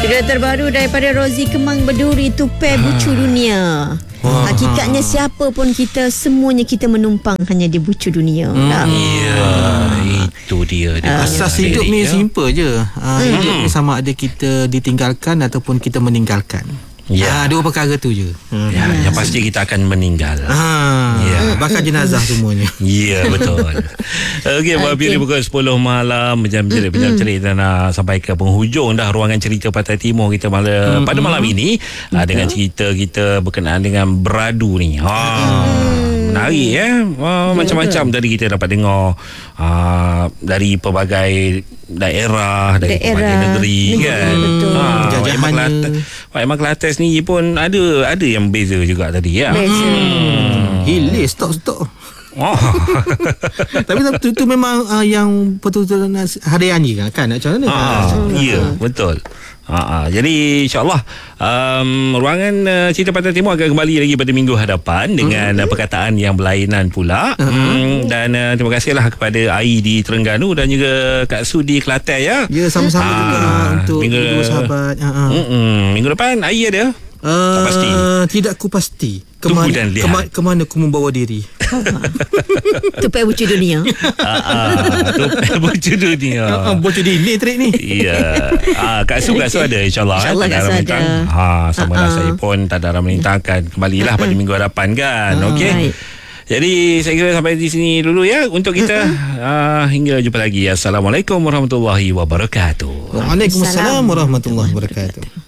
Sudah terbaru daripada Rozi Kemang Berduri, Tupai Bucu Dunia. Hakikatnya siapa pun kita, semuanya kita menumpang hanya di bucu dunia. Ya, itu dia. Asas hidup ni simple je. Hidup ni sama ada kita ditinggalkan ataupun kita meninggalkan. Ya. Dua perkara tu je. Yang pasti kita akan meninggal. Bakal jenazah semuanya. Ya, betul. Okey, Bila pukul 10 malam Jam cerit dan sampai ke penghujung dah ruangan cerita Pantai Timur kita pada malam ini dengan cerita kita berkenaan dengan beradu ni. Menarik macam-macam tadi kita dapat dengar dari pelbagai daerah, dari pelbagai negeri kan. Betul. Wak Imam Kelantan ni pun ada yang beza juga tadi ya. Hilis stok. Tapi tu memang yang betul-betul hari raya kan nak macam mana? Ya, betul. Jadi insyaAllah ruangan cerita Pantai Timur akan kembali lagi pada minggu hadapan dengan perkataan yang berlainan pula. Dan terima kasihlah kepada Ai di Terengganu dan juga Kak Su di Kelantan ya. Ya, sama-sama juga untuk dua sahabat. Minggu depan Ai ada? Tak pasti. Tidak ku pasti. Kemana ku membawa diri? Tupai Bucu Dunia. Tupai Bucu Dunia. Bucu dini trik ni. Ya. Kak Su ada insyaAllah. InsyaAllah Kak Su ada. Sama lah saya pun tak ada menintangkan. Kembalilah pada minggu hadapan kan. Okey. Jadi saya kira sampai di sini dulu ya untuk kita. Hingga jumpa lagi. Assalamualaikum warahmatullahi wabarakatuh. Waalaikumsalam warahmatullahi wabarakatuh.